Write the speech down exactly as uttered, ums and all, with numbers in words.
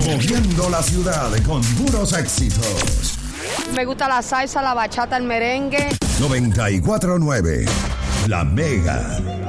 Moviendo la ciudad con puros éxitos. Me gusta la salsa, la bachata, el merengue. noventa y cuatro punto nueve La Mega.